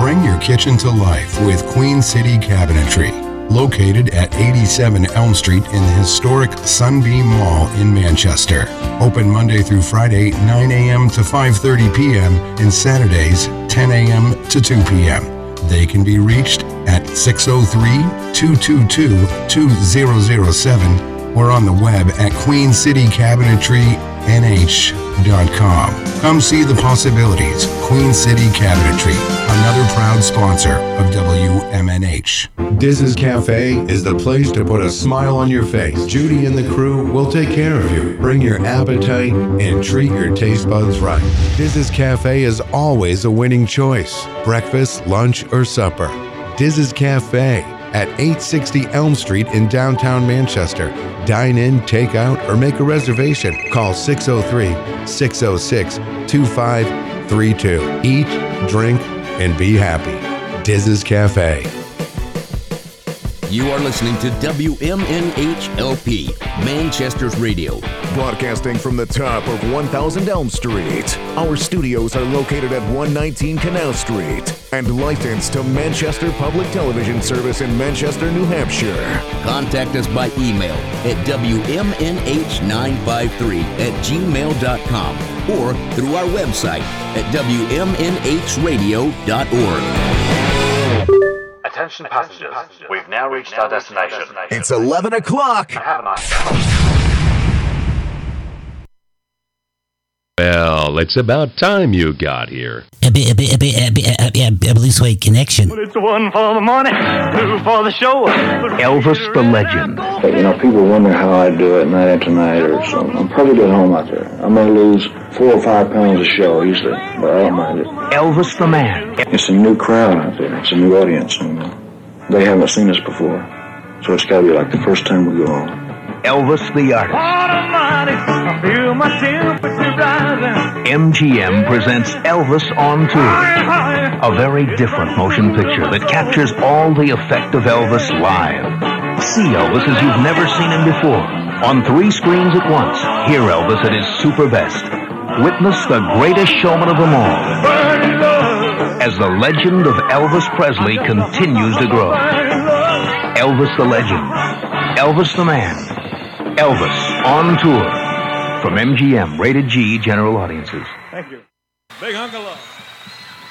Bring your kitchen to life with Queen City Cabinetry, located at 87 Elm Street in the historic Sunbeam Mall in Manchester. Open Monday through Friday, 9 a.m. to 5:30 p.m. and Saturdays, 10 a.m. to 2 p.m. They can be reached at 603-222-2007 or on the web at queencitycabinetrynh.com. Come see the possibilities. Queen City Cabinetry, another proud sponsor of WMNH. Diz's Cafe is the place to put a smile on your face. Judy and the crew will take care of you. Bring your appetite and treat your taste buds right. Diz's Cafe is always a winning choice. Breakfast, lunch, or supper. Diz's Cafe at 860 Elm Street in downtown Manchester. Dine in, take out, or make a reservation. Call 603-606-2532. Eat, drink, and be happy. Diz's Cafe. You are listening to WMNH-LP, Manchester's radio. Broadcasting from the top of 1000 Elm Street. Our studios are located at 119 Canal Street and licensed to Manchester Public Television Service in Manchester, New Hampshire. Contact us by email at WMNH953@gmail.com or through our website at WMNHradio.org. Attention passengers, we've now reached our destination. It's 11 o'clock. Have a nice day. Well, it's about time you got here. Blue Suede Connection. Well, it's one for the money, two for the show. Elvis the Legend. You know, people wonder how I do it night after night or something. I'm perfectly at home out there. I may lose 4 or 5 pounds a show usually, but I don't mind it. Elvis the Man. It's a new crowd out there. It's a new audience. You know? They haven't seen us before, so it's got to be like the first time we go on. Elvis the Artist. Almighty, I feel my sympathy rising. MGM presents Elvis on Tour, a very different motion picture that captures all the effect of Elvis live. See Elvis as you've never seen him before. On 3 screens at once, hear Elvis at his super best. Witness the greatest showman of them all as the legend of Elvis Presley continues to grow. Elvis the Legend, Elvis the Man, Elvis on Tour. From MGM, Rated G, General Audiences. Thank you. Big hunk of love.